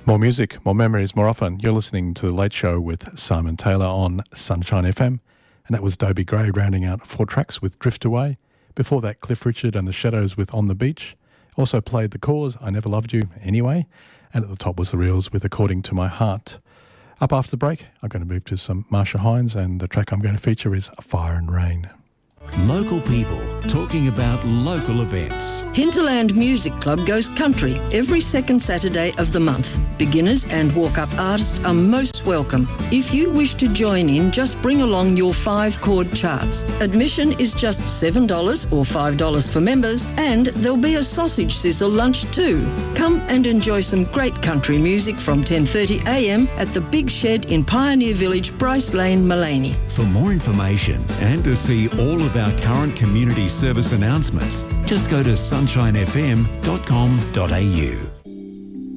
More music, more memories, more often. You're listening to The Late Show with Simon Taylor on Sunshine FM. And that was Dobie Gray rounding out 4 tracks with Drift Away. Before that, Cliff Richard and the Shadows with On the Beach. Also played The Cause, I Never Loved You Anyway. And at the top was The Reels with According to My Heart. Up after the break, I'm going to move to some Marsha Hines, and the track I'm going to feature is Fire and Rain. Local people talking about local events. Hinterland Music Club goes country every second Saturday of the month. Beginners and walk-up artists are most welcome. If you wish to join in, just bring along your 5-chord charts. Admission is just $7 or $5 for members, and there'll be a sausage sizzle lunch too. Come and enjoy some great country music from 10:30am at the Big Shed in Pioneer Village, Bryce Lane, Mullaney. For more information and to see all of our current community service announcements, just go to sunshinefm.com.au.